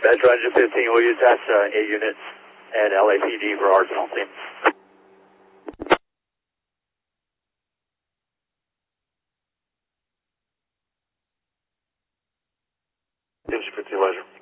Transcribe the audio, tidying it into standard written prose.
Metro Engine 15, will you attach 8 units and LAPD for arsenal team? Engine 15, Leisure.